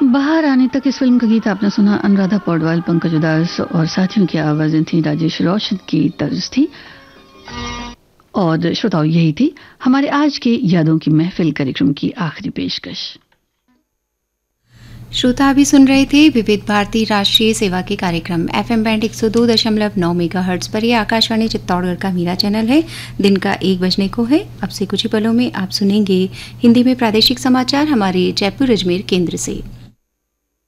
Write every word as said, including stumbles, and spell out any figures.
बाहर आने तक इस फिल्म का गीत आपने सुना। अनुराधा पौडवाल, पंकज उदास और साथियों की आवाजें थी। राजेश रोशन की तर्ज थी। और श्रोताओं, यही थी हमारे आज के यादों की महफिल कार्यक्रम की आखिरी पेशकश। श्रोता अभी सुन रहे थे विविध भारती राष्ट्रीय सेवा के कार्यक्रम एफएम बैंड एक सौ दो दशमलव नौ मेगाहर्ट्ज पर। यह आकाशवाणी चित्तौड़गढ़ का मीरा चैनल है। दिन का एक बजने को है। अब से कुछ ही पलों में आप सुनेंगे हिंदी में प्रादेशिक समाचार हमारे जयपुर अजमेर केंद्र से।